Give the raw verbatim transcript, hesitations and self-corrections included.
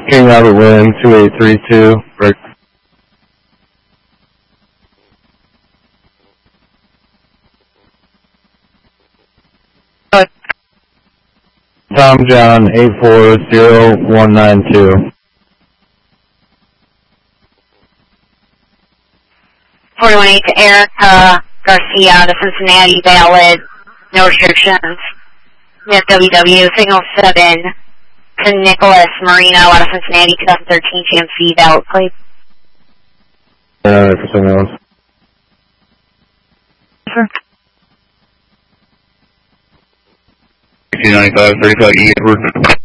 King Robert Williams, two eight three two. Rick. Tom John, eight four zero one nine two. four one eight to Erica Garcia out of Cincinnati, valid, no restrictions. Yes, W W, signal seven to Nicholas Marino out of Cincinnati, twenty thirteen G M C, valid plate. Uh, for someone else. Sure. two ninety-five, thirty-five E, Edward.